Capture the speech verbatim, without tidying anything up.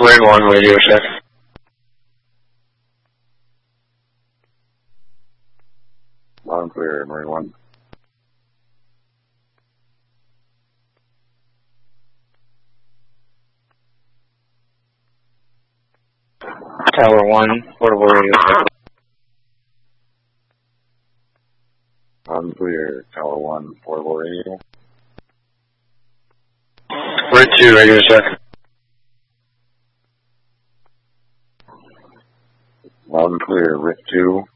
Red one, radio check. Loud and clear, Marine one. Tower one, portable radio check. Loud and clear, Tower one, portable radio. Red two, radio check. Loud and clear, Rick two.